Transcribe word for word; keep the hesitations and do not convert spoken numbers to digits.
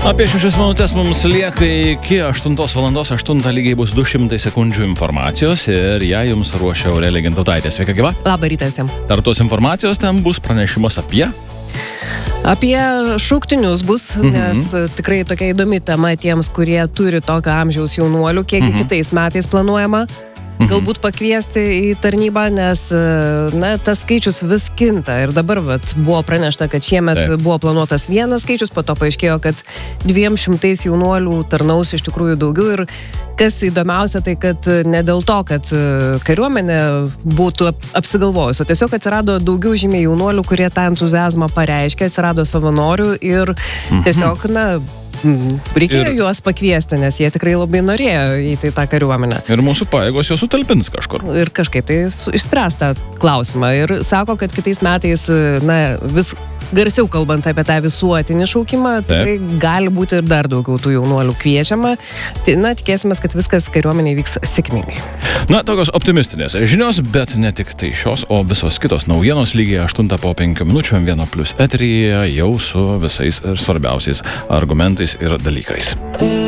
Apie šešias minutės mums lieka iki aštuntos valandos, aštuntą lygiai bus du šimtai sekundžių informacijos ir ją jums ruošia Aurelija Gintautaitė. Sveika, gyva. Labą rytą visiems. Tarp tos informacijos ten bus pranešimas apie... Apie šauktinius bus, Mhm. nes tikrai tokia įdomi tema tiems, kurie turi tokio amžiaus jaunuolių, kiek Mhm. kitais metais planuojama. Galbūt pakviesti į tarnybą, nes na, tas skaičius vis kinta. Ir dabar vat, buvo pranešta, kad šiemet Taip. buvo planuotas vienas skaičius, po to paaiškėjo, kad dviem šimtais jaunuolių tarnaus iš tikrųjų daugiau. Ir kas įdomiausia, tai kad ne dėl to, kad kariuomenė būtų apsigalvojus, o tiesiog atsirado daugiau žymiai jaunuolių, kurie tą entuziazmą pareiškė, atsirado savanorių ir tiesiog, na, reikėjo Ir- juos pakviesti, nes jie tikrai labai norėjo įti tą kariuomenę. Ir mūsų pajėgos jos sutalpins kažkur. Ir kažkaip tai su- išspręs tą klausimą. Ir sako, kad kitais metais, na, vis garsiau kalbant apie tą visuotinį šaukimą, tikrai gali būti ir dar daugiau tų jaunuolių kviečiama. Tai, na, tikėsimės, kad viskas kariuomeniai vyks sėkmingai. Na, tokios optimistinės žinios, bet ne tik tai šios, o visos kitos naujienos lygiai aštuntą po penkių minučių M vienas plius eteryje jau su visais ir svarbiausiais argumentais ir dalykais.